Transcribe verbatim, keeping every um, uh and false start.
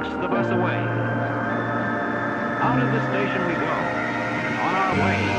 takes the bus away. Out of the station we go, and on our way.